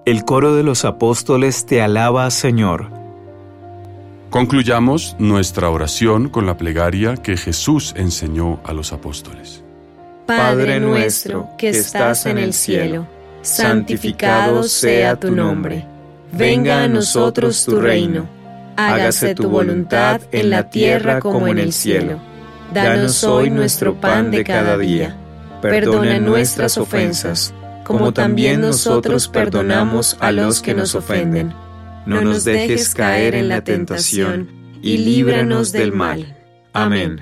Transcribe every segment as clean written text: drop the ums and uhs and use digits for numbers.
El coro de los apóstoles te alaba, Señor. Concluyamos nuestra oración con la plegaria que Jesús enseñó a los apóstoles. Padre nuestro que estás en el cielo, santificado sea tu nombre. Venga a nosotros tu reino. Hágase tu voluntad en la tierra como en el cielo. Danos hoy nuestro pan de cada día. Perdona nuestras ofensas, como también nosotros perdonamos a los que nos ofenden. No nos dejes caer en la tentación, y líbranos del mal. Amén.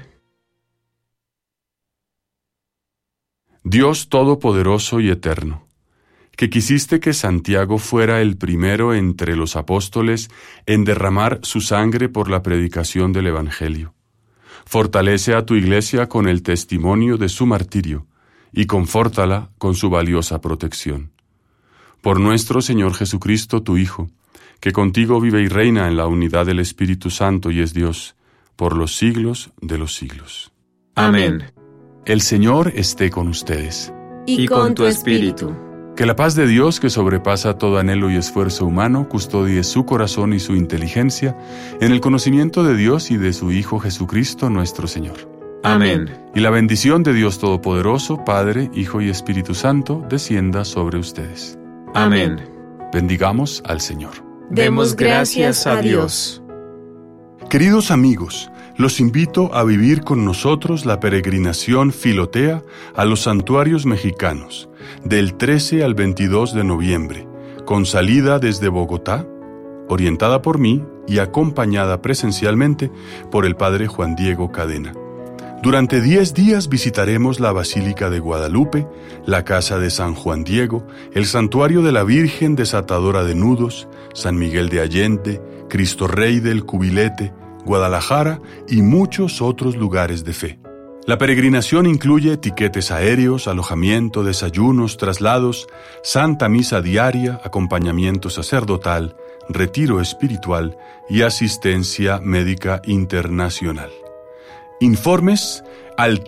Dios Todopoderoso y Eterno, que quisiste que Santiago fuera el primero entre los apóstoles en derramar su sangre por la predicación del Evangelio, fortalece a tu Iglesia con el testimonio de su martirio, y confórtala con su valiosa protección. Por nuestro Señor Jesucristo, tu Hijo, que contigo vive y reina en la unidad del Espíritu Santo y es Dios, por los siglos de los siglos. Amén. El Señor esté con ustedes. Y con tu espíritu. Que la paz de Dios, que sobrepasa todo anhelo y esfuerzo humano, custodie su corazón y su inteligencia en el conocimiento de Dios y de su Hijo Jesucristo nuestro Señor. Amén. Y la bendición de Dios Todopoderoso, Padre, Hijo y Espíritu Santo, descienda sobre ustedes. Amén. Bendigamos al Señor. Demos gracias a Dios. Queridos amigos, los invito a vivir con nosotros la peregrinación Filotea a los santuarios mexicanos, del 13 al 22 de noviembre, con salida desde Bogotá, orientada por mí y acompañada presencialmente por el Padre Juan Diego Cadena. Durante 10 días visitaremos la Basílica de Guadalupe, la Casa de San Juan Diego, el Santuario de la Virgen Desatadora de Nudos, San Miguel de Allende, Cristo Rey del Cubilete, Guadalajara y muchos otros lugares de fe. La peregrinación incluye tiquetes aéreos, alojamiento, desayunos, traslados, santa misa diaria, acompañamiento sacerdotal, retiro espiritual y asistencia médica internacional. Informes al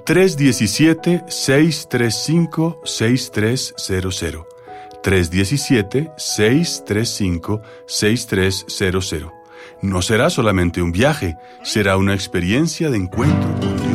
317-635-6300. 317-635-6300. No será solamente un viaje, será una experiencia de encuentro con Dios.